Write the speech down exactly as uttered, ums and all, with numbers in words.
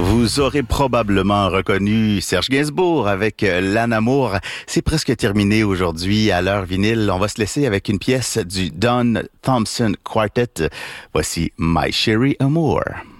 Vous aurez probablement reconnu Serge Gainsbourg avec L'Anamour. C'est presque terminé aujourd'hui à l'heure vinyle. On va se laisser avec une pièce du Don Thompson Quartet. Voici My Sherry Amour.